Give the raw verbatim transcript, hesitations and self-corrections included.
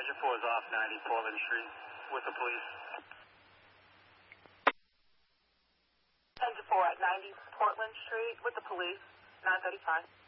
Engine four is off ninety Portland Street with the police. Engine four at ninety Portland Street with the police, nine thirty-five.